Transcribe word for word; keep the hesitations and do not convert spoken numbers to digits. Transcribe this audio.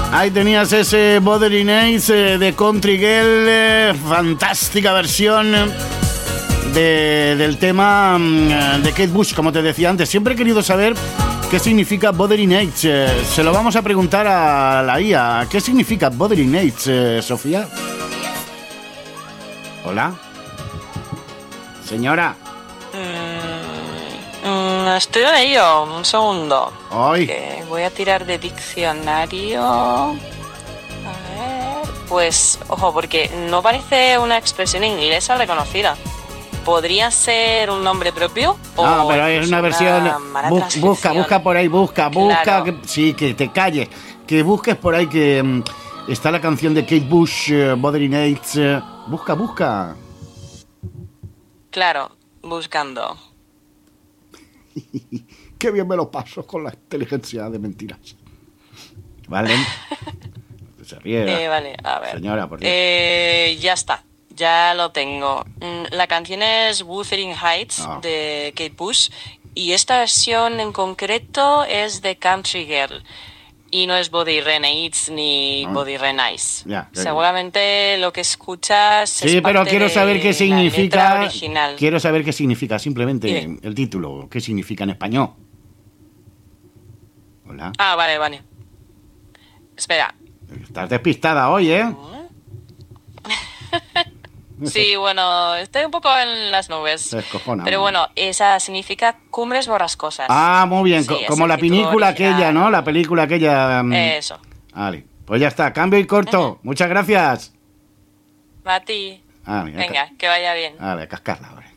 Ahí tenías ese Wuthering Heights eh, de Country Girl, eh, fantástica versión de, del tema mm, de Kate Bush, como te decía antes. Siempre he querido saber qué significa Wuthering Heights. Eh, se lo vamos a preguntar a la I A. ¿Qué significa Wuthering Heights, eh, Sofía? Hola. Señora. Mm, mm, estoy en ello, un segundo. Ay. Que voy a tirar de diccionario. A ver. Pues, ojo, porque no parece una expresión inglesa reconocida. ¿Podría ser un nombre propio? O no, pero es una versión. Una Bu busca, busca por ahí, busca, busca. Claro. Que, sí, que te calles. Que busques por ahí que um, está la canción de Kate Bush, uh, Wuthering Heights. Uh, busca, busca. Claro, buscando. Qué bien me lo paso con la inteligencia de mentiras. ¿Vale? Se ríe. Eh, vale, a ver. Señora, por Dios. Eh, ya está, ya lo tengo. La canción es Wuthering Heights Oh. de Kate Bush y esta versión en concreto es de Country Girl. Y no es Body Renaids ni No. Body Renice. Ya, ya, Seguramente lo que escuchas sí, es pero parte quiero de saber qué la significa. letra original. Quiero saber qué significa simplemente Dime. el título. ¿Qué significa en español? Hola. Ah, vale, vale. Espera. Estás despistada hoy, ¿eh? Sí, bueno, estoy un poco en las nubes. Se descojona. Pero bueno, esa significa Cumbres Borrascosas. Ah, muy bien. Sí, Co es como el la título película original. aquella, ¿no? La película aquella. Um... Eso. Vale. Pues ya está. Cambio y corto. Uh-huh. Muchas gracias. A ti. Ah, mira, Venga, que vaya bien. Vale, a cascarla ahora.